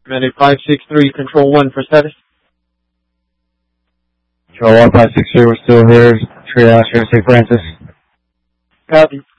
Medic 563, Control 1 for status. Control 1, 563, we're still here. Triage here, St. Francis. Copy.